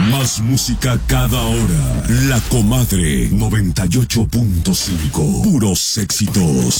Más música cada hora. La Comadre 98.5. Puros éxitos.